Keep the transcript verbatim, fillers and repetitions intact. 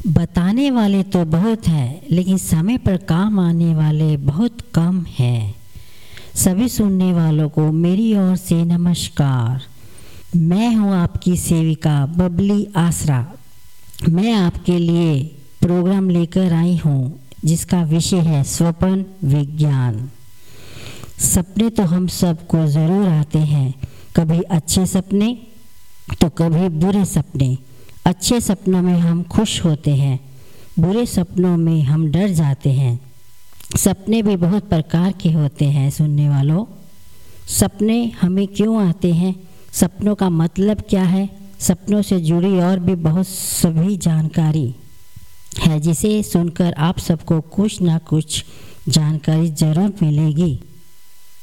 बताने वाले तो बहुत हैं, लेकिन समय पर काम आने वाले बहुत कम हैं। सभी सुनने वालों को मेरी ओर से नमस्कार। मैं हूँ आपकी सेविका बबली आसरा। मैं आपके लिए प्रोग्राम लेकर आई हूँ जिसका विषय है स्वप्न विज्ञान। सपने तो हम सबको ज़रूर आते हैं, कभी अच्छे सपने तो कभी बुरे सपने। अच्छे सपनों में हम खुश होते हैं, बुरे सपनों में हम डर जाते हैं। सपने भी बहुत प्रकार के होते हैं। सुनने वालों, सपने हमें क्यों आते हैं, सपनों का मतलब क्या है, सपनों से जुड़ी और भी बहुत सभी जानकारी है जिसे सुनकर आप सबको कुछ ना कुछ जानकारी ज़रूर मिलेगी।